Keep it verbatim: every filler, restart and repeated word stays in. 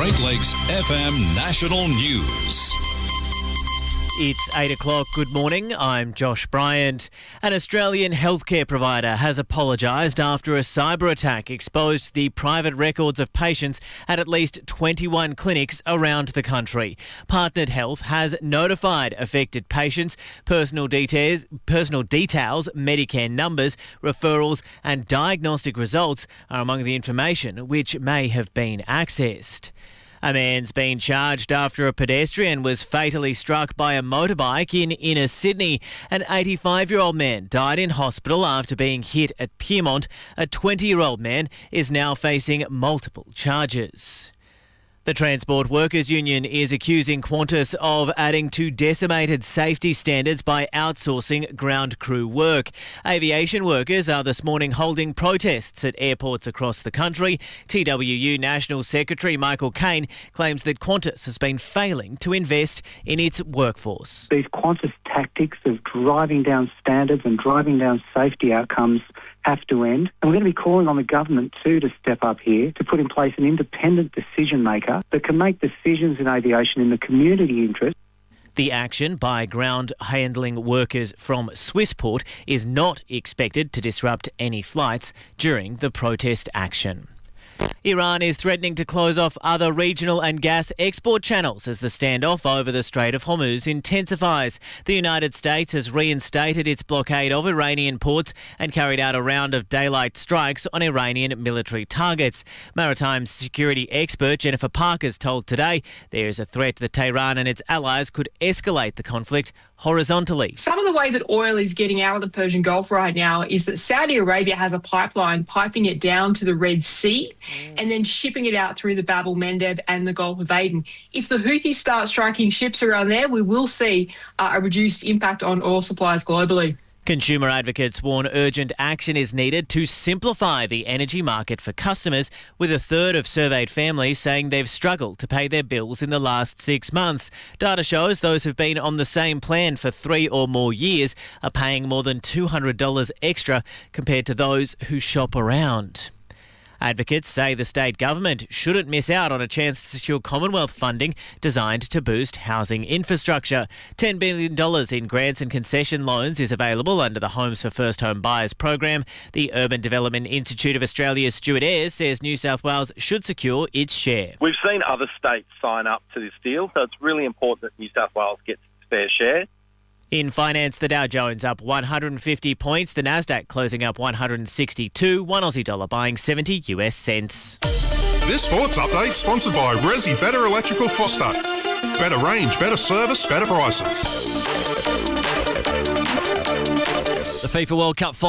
Great Lakes F M National News. It's eight o'clock. Good morning. I'm Josh Bryant. An Australian healthcare provider has apologised after a cyber attack exposed the private records of patients at at least twenty-one clinics around the country. Partnered Health has notified affected patients. Personal details, personal details, Medicare numbers, referrals and diagnostic results are among the information which may have been accessed. A man's been charged after a pedestrian was fatally struck by a motorbike in inner Sydney. An eighty-five-year-old man died in hospital after being hit at Pyrmont. A twenty-year-old man is now facing multiple charges. The Transport Workers Union is accusing Qantas of adding to decimated safety standards by outsourcing ground crew work. Aviation workers are this morning holding protests at airports across the country. T W U National Secretary Michael Caine claims that Qantas has been failing to invest in its workforce. These Qantas tactics of driving down standards and driving down safety outcomes have to end. And we're going to be calling on the government too to step up here to put in place an independent decision maker that can make decisions in aviation in the community interest. The action by ground handling workers from Swissport is not expected to disrupt any flights during the protest action. Iran is threatening to close off other regional and gas export channels as the standoff over the Strait of Hormuz intensifies. The United States has reinstated its blockade of Iranian ports and carried out a round of daylight strikes on Iranian military targets. Maritime security expert Jennifer Parker's told Today there is a threat that Tehran and its allies could escalate the conflict horizontally. Some of the way that oil is getting out of the Persian Gulf right now is that Saudi Arabia has a pipeline piping it down to the Red Sea mm. and then shipping it out through the Bab el-Mandeb and the Gulf of Aden. If the Houthis start striking ships around there, we will see uh, a reduced impact on oil supplies globally. Consumer advocates warn urgent action is needed to simplify the energy market for customers, with a third of surveyed families saying they've struggled to pay their bills in the last six months. Data shows those who've been on the same plan for three or more years are paying more than two hundred dollars extra compared to those who shop around. Advocates say the state government shouldn't miss out on a chance to secure Commonwealth funding designed to boost housing infrastructure. ten billion dollars in grants and concession loans is available under the Homes for First Home Buyers program. The Urban Development Institute of Australia's Stuart Ayres says New South Wales should secure its share. We've seen other states sign up to this deal, so it's really important that New South Wales gets its fair share. In finance, the Dow Jones up one hundred fifty points, the Nasdaq closing up one hundred sixty-two, one Aussie dollar buying seventy US cents. This sports update sponsored by Resi Better Electrical Foster. Better range, better service, better prices. The FIFA World Cup